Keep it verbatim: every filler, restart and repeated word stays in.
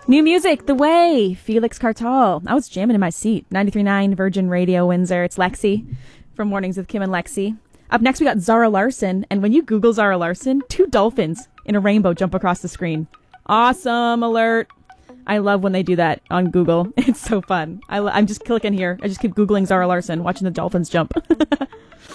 New music, The Way, Felix Cartal. I was jamming in my seat. ninety-three point nine Virgin Radio, Windsor. It's Lexi from Mornings with Kim and Lexi. Up next, we got Zara Larsson. And when you Google Zara Larsson, two dolphins in a rainbow jump across the screen. Awesome alert. I love when they do that on Google. It's so fun. I, I'm just clicking here. I just keep Googling Zara Larsson, watching the dolphins jump.